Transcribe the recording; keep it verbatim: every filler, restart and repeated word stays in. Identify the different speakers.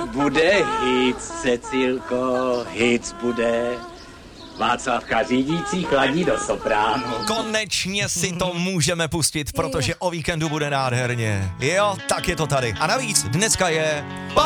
Speaker 1: Bude hit, Cecilko, hit bude. Václavka řídící chladí do sopránu.
Speaker 2: Konečně si to můžeme pustit, protože o víkendu bude nádherně. Jo, tak je to tady. A navíc dneska je